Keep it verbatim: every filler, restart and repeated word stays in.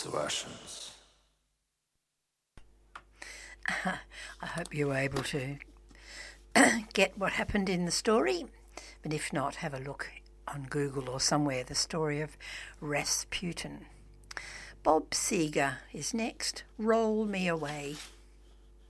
towards the Russians. I hope you were able to get what happened in the story, but if not, have a look on Google or somewhere, the story of Rasputin. Bob Seger is next. Roll Me Away.